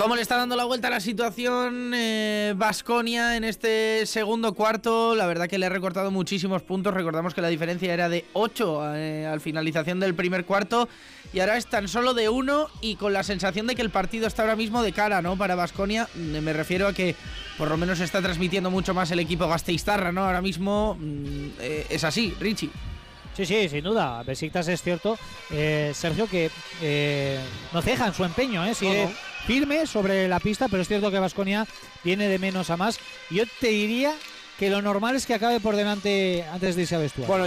¿Cómo le está dando la vuelta a la situación Baskonia en este segundo cuarto? La verdad que le ha recortado muchísimos puntos. Recordamos que la diferencia era de 8 al finalización del primer cuarto y ahora es tan solo de 1 y con la sensación de que el partido está ahora mismo de cara, ¿no? Para Baskonia. Me refiero a que por lo menos está transmitiendo mucho más el equipo gasteiztarra, ¿no? Ahora mismo es así, Richie. Sí, sin duda. Besiktas es cierto, Sergio, que no ceja en su empeño, sigue firme sobre la pista, pero es cierto que Baskonia viene de menos a más. Yo te diría que lo normal es que acabe por delante antes de irse a vestuario. Bueno,